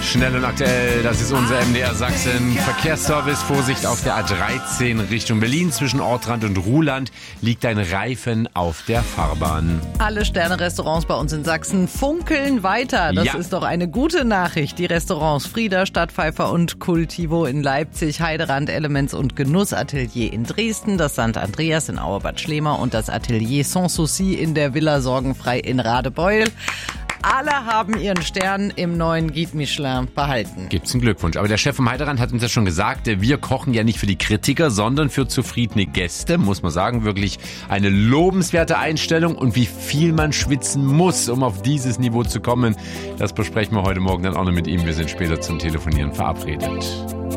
Schnell und aktuell, das ist unser MDR Sachsen. Verkehrsservice, Vorsicht auf der A13 Richtung Berlin. Zwischen Ortrand und Ruhland liegt ein Reifen auf der Fahrbahn. Alle Sterne-Restaurants bei uns in Sachsen funkeln weiter. Das ist doch eine gute Nachricht. Die Restaurants Frieda, Stadtpfeifer und Cultivo in Leipzig, Heiderand, Elements und Genussatelier in Dresden, das St. Andreas in Auerbad Schlema und das Atelier Sans Souci in der Villa Sorgenfrei in Radebeul. Alle haben ihren Stern im neuen Guide Michelin behalten. Gibt's einen Glückwunsch. Aber der Chef vom Heiderand hat uns ja schon gesagt, wir kochen ja nicht für die Kritiker, sondern für zufriedene Gäste. Muss man sagen, wirklich eine lobenswerte Einstellung. Und wie viel man schwitzen muss, um auf dieses Niveau zu kommen, das besprechen wir heute Morgen dann auch noch mit ihm. Wir sind später zum Telefonieren verabredet.